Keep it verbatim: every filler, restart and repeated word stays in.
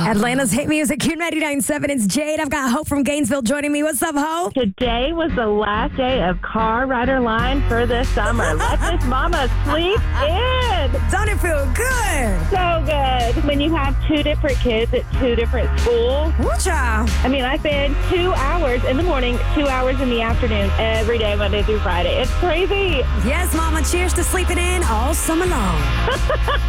Atlanta's hit music, Q ninety-nine point seven. It's Jade. I've got Hope from Gainesville joining me. What's up, Hope? Today was the last day of Car Rider Line for the summer. Let this mama sleep in. Don't it feel good? So good. When you have two different kids at two different schools. Woo, child. I mean, I spend two hours in the morning, two hours in the afternoon, every day, Monday through Friday. It's crazy. Yes, Mama. Cheers to sleeping in all summer long.